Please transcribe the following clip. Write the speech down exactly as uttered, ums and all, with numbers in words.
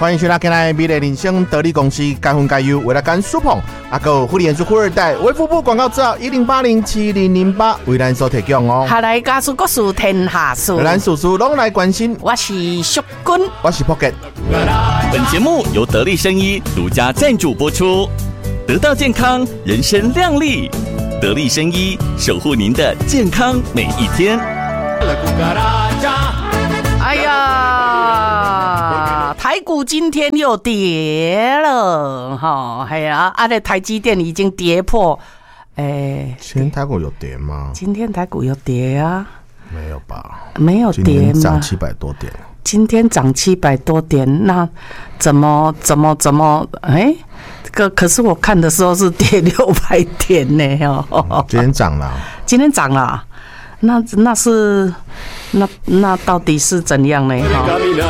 欢迎收听今天的美丽人生得力公司该分该优，为了干苏鹏，阿个福利演出富二代，微服部广告字号一零八零七零零八为咱所提供哦。 下来家事国事天下事， 咱叔叔拢来关心。 我是淑君， 我是 Pocket。 本节目由得力生医独家赞助播出，得到健康，人生亮丽。得力生医守护您的健康每一天。 哎呀，台股今天又跌了，哈，哎呀，啊，这台积电已经跌破，哎， 今天台股有跌吗？ 今天台股有跌啊？ 没有吧？ 没有跌吗？ 今天涨七百多点。 今天涨七百多点，那怎么怎么怎么？哎，这个可是我看的时候是跌六百点呢，哦、 嗯，今天涨了， 今天涨了。那那是那那到底是怎样呢？哈，